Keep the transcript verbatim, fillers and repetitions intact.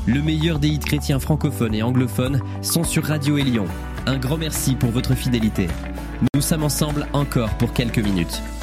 Le meilleur des hits chrétiens francophones et anglophones sont sur Radio Élion. Un grand merci pour votre fidélité. Nous sommes ensemble encore pour quelques minutes.